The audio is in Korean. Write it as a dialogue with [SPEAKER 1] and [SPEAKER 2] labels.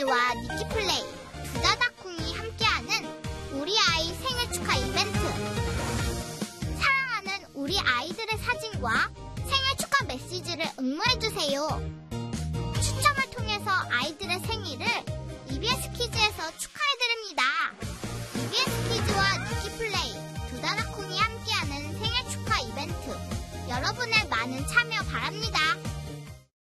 [SPEAKER 1] 홈페이지와 니키플레이, 부자다콩이 함께하는 우리 아이 생일 축하 이벤트. 사랑하는 우리 아이들의 사진과 생일 축하 메시지를 응모해주세요.